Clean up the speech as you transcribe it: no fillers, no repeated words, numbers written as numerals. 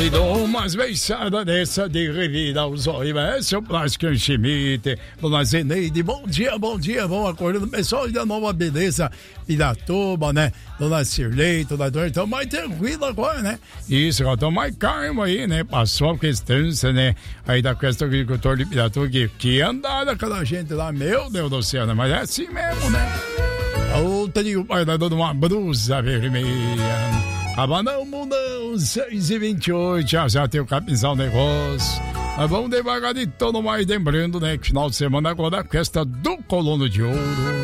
E dou umas beijadas dessa de revida aos olhos. Esse é o Plástico Schmidt. Dona Zeneide, bom dia, vamos acordando. Pessoal da Nova Beleza, Piratuba, né? Dona Cirlei, toda dor, então mais tranquilo agora, né? Isso, eu tô mais calmo aí, né? Passou a questão, né? Aí da questão do agricultor de Piratuba, que andava aquela gente lá, meu Deus do céu, né? Mas é assim mesmo, né? O trio pai tá dando uma brusa vermelha. Abanão, mundão, 6h28, já tem o capizal negócio. Mas vamos devagar de todo mais, lembrando, né? Que final de semana agora a festa do Colono de Ouro.